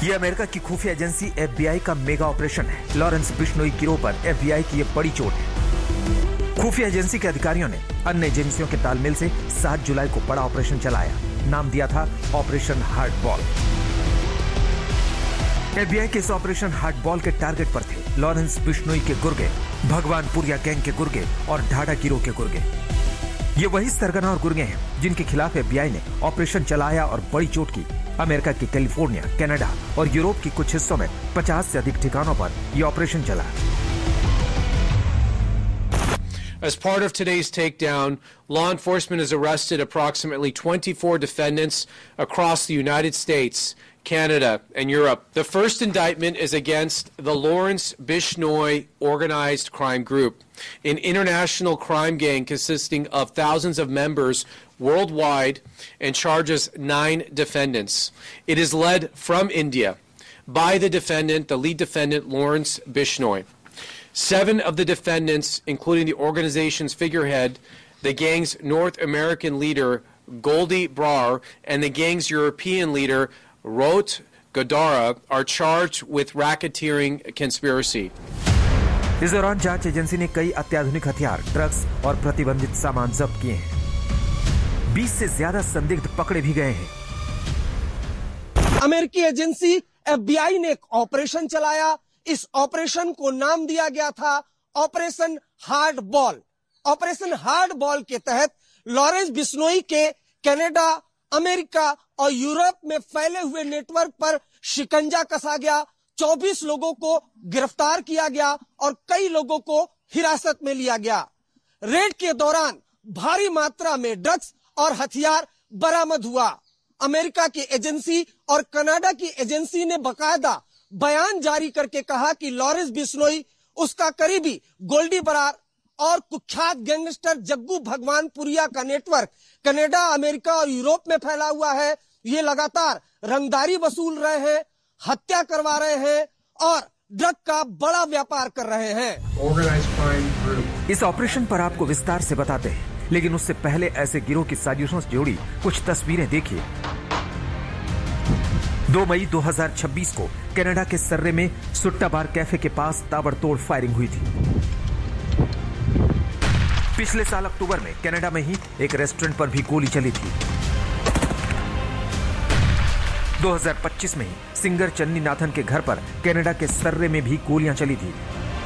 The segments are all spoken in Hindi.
ये अमेरिका की खुफिया एजेंसी FBI का मेगा ऑपरेशन है। लॉरेंस बिश्नोई गिरोह पर FBI की ये बड़ी चोट है। खुफिया एजेंसी के अधिकारियों ने अन्य एजेंसियों के तालमेल से 7 जुलाई को बड़ा ऑपरेशन चलाया। नाम दिया था ऑपरेशन हार्ड बॉल। FBI के इस ऑपरेशन हार्ड बॉल के टारगेट पर थे लॉरेंस बिश्नोई के गुर्गे, भगवानपुरिया गैंग के गुर्गे और ढाडा गिरोह के गुर्गे। ये वही सरगना और गुर्गे हैं जिनके खिलाफ FBI ने ऑपरेशन चलाया और बड़ी चोट की। अमेरिका के कैलिफोर्निया, कनाडा और यूरोप के कुछ हिस्सों में 50 से अधिक ठिकानों पर यह ऑपरेशन चला। As part of today's takedown, law enforcement has arrested approximately 24 defendants across the United States, Canada, and Europe. The first indictment is against the Lawrence Bishnoi organized crime group, an international crime gang consisting of thousands of members worldwide, and charges 9 defendants. It is led from India by the defendant, the lead defendant, Lawrence Bishnoi. 7 of the defendants, including the organization's figurehead, the gang's North American leader, Goldie Brar, and the gang's European leader, Rot Godara, are charged with racketeering conspiracy. इस दौरान जांच एजेंसी ने कई अत्याधुनिक हथियार, ड्रग्स और प्रतिबंधित सामान जब्त किए हैं। 20 से ज्यादा संदिग्ध पकड़े भी गए हैं। अमेरिकी एजेंसी FBI ने एक ऑपरेशन चलाया। इस ऑपरेशन को नाम दिया गया था operation hard ball. Operation hard ball के तहत लॉरेंस बिश्नोई के कनाडा, अमेरिका और यूरोप में फैले हुए नेटवर्क पर शिकंजा कसा गया। 24 लोगों को गिरफ्तार किया गया और कई लोगों को हिरासत में लिया गया। रेड के दौरान भारी मात्रा में ड्रग्स और हथियार बरामद हुआ। अमेरिका की एजेंसी और कनाडा की एजेंसी ने बकायदा बयान जारी करके कहा कि लॉरेंस बिश्नोई, उसका करीबी गोल्डी बरार और कुख्यात गैंगस्टर जग्गू भगवानपुरिया का नेटवर्क कनाडा, अमेरिका और यूरोप में फैला हुआ है। ये लगातार रंगदारी वसूल रहे हैं, हत्या करवा रहे हैं और ड्रग का बड़ा व्यापार कर रहे हैं। इस ऑपरेशन पर आपको विस्तार से बताते हैं, लेकिन उससे पहले ऐसे गिरोह की साजिशों से जुड़ी कुछ तस्वीरें देखिए। 2 मई 2026 को कनाडा के सर्रे में सुट्टा बार कैफे के पास ताबड़तोड़ फायरिंग हुई थी। पिछले साल अक्टूबर में कनाडा में ही एक रेस्टोरेंट पर भी गोली चली थी। 2025 में ही सिंगर चन्नी नाथन के घर पर कनाडा के सर्रे में भी गोलियां चली थी।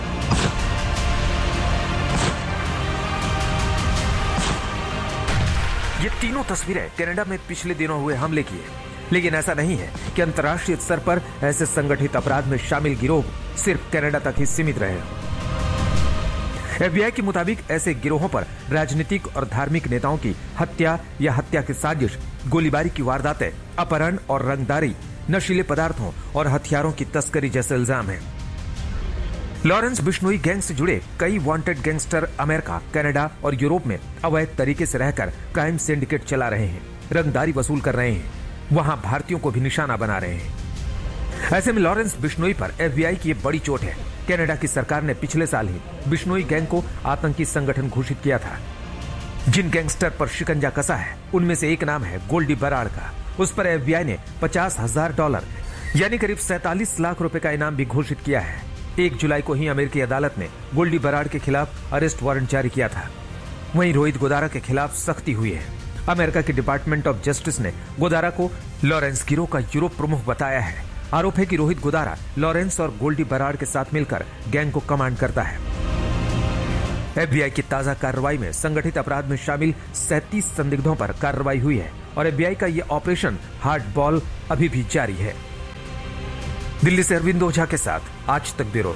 ये तीनों तस्वीरें कनाडा में पिछले दिनों हुए हमले की है। लेकिन ऐसा नहीं है कि अंतर्राष्ट्रीय स्तर पर ऐसे संगठित अपराध में शामिल गिरोह सिर्फ कनाडा तक ही सीमित रहे। FBI के मुताबिक ऐसे गिरोहों पर राजनीतिक और धार्मिक नेताओं की हत्या या हत्या की साजिश, गोलीबारी की वारदातें, अपहरण और रंगदारी, नशीले पदार्थों और हथियारों की तस्करी जैसे इल्जाम हैं। लॉरेंस बिश्नोई गैंग से जुड़े कई वांटेड गैंगस्टर अमेरिका, कनाडा और यूरोप में अवैध तरीके से रहकर क्राइम सिंडिकेट चला रहे हैं, रंगदारी वसूल कर रहे हैं, वहां भारतीयों को भी निशाना बना रहे हैं। ऐसे में लॉरेंस बिश्नोई पर FBI की ये बड़ी चोट है। कनाडा की सरकार ने पिछले साल ही बिश्नोई गैंग को आतंकी संगठन घोषित किया था। जिन गैंगस्टर पर शिकंजा कसा है उनमें से एक नाम है गोल्डी बराड़ का। उस पर FBI ने $50,000 यानी करीब 47 लाख रुपए का इनाम भी घोषित किया है। 1 जुलाई को ही अमेरिकी अदालत ने गोल्डी बराड़ के खिलाफ अरेस्ट वारंट जारी किया था। वहीं रोहित गोदारा के खिलाफ सख्ती हुई है। अमेरिका के डिपार्टमेंट ऑफ जस्टिस ने गोदारा को लॉरेंस गिरोह का यूरोप प्रमुख बताया है। आरोप है कि रोहित गोदारा लॉरेंस और गोल्डी बराड़ के साथ मिलकर गैंग को कमांड करता है। FBI की ताजा कार्रवाई में संगठित अपराध में शामिल 37 संदिग्धों पर कार्रवाई हुई है और FBI का यह ऑपरेशन हार्ड बॉल अभी भी जारी है। दिल्ली से अरविंद ओझा के साथ आज तक ब्यूरो।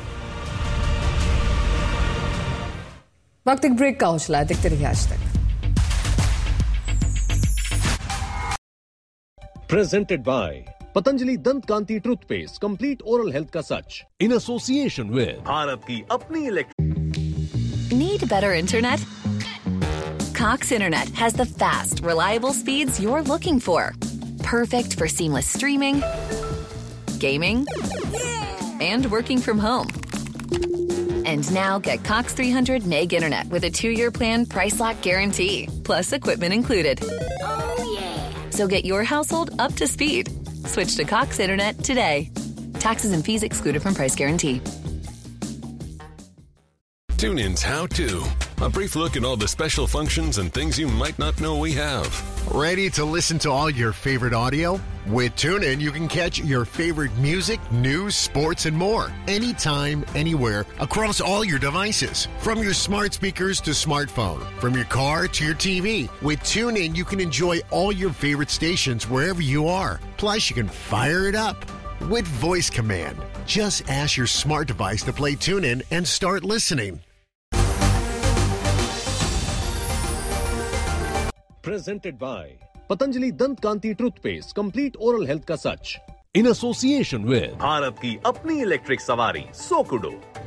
वक्त एक ब्रेक का हौसला है, देखते रहिए आज तक। Presented by Patanjali Dant Kanti Toothpaste, complete oral health ka sach, in association with Bharat की अपनी Need better internet? Cox Internet has the fast, reliable speeds you're looking for. Perfect for seamless streaming, gaming, and working from home. And now get Cox 300 meg internet with a 2-year plan, price lock guarantee, plus equipment included. So get your household up to speed Switch to Cox Internet today. Taxes and fees excluded from price guarantee. TuneIn's How To. A brief look at all the special functions and things you might not know we have. Ready to listen to all your favorite audio? With TuneIn, you can catch your favorite music, news, sports, and more. Anytime, anywhere, across all your devices. From your smart speakers to smartphone. From your car to your TV. With TuneIn, you can enjoy all your favorite stations wherever you are. Plus, you can fire it up with voice command. Just ask your smart device to play TuneIn and start listening. Presented by Patanjali Dant Kanti Toothpaste, complete oral health ka sach. In association with Bharat की अपनी इलेक्ट्रिक सवारी सोकुडो,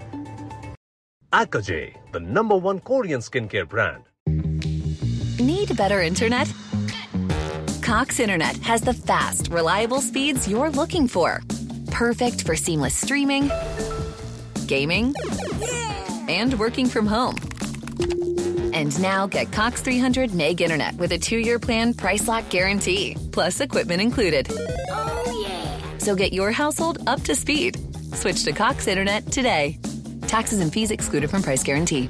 Akaje, the #1 Korean skincare brand. Need better internet? Cox Internet has the fast, reliable speeds you're looking for. Perfect for seamless streaming, gaming, and working from home. And now get Cox 300 meg internet with a 2-year plan, price lock guarantee, plus equipment included. So get your household up to speed. Switch to Cox Internet today. Taxes and fees excluded from price guarantee.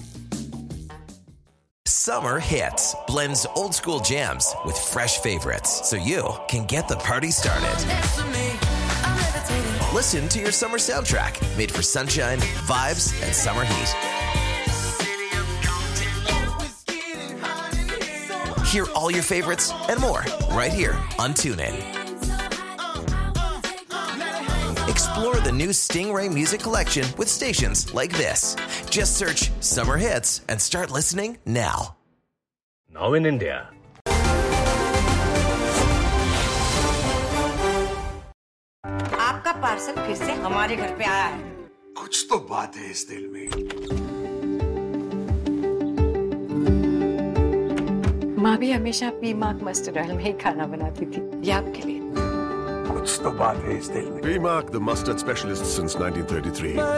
Summer Hits blends old school jams with fresh favorites so you can get the party started. Listen to your summer soundtrack made for sunshine, vibes, and summer heat. Hear all your favorites and more right here on TuneIn. Explore the new Stingray music collection with stations like this. Just search Summer Hits and start listening now. Now in India. आपका पार्सल फिर से हमारे घर पे आया है। कुछ तो बात है इस दिल में। माँ भी हमेशा अपनी मार्क मस्टर्ड ऑयल में ही खाना बनाती थी। ये आपके लिए। कुछ तो बात है इस दिल में। P-Mark, the mustard specialist since 1933.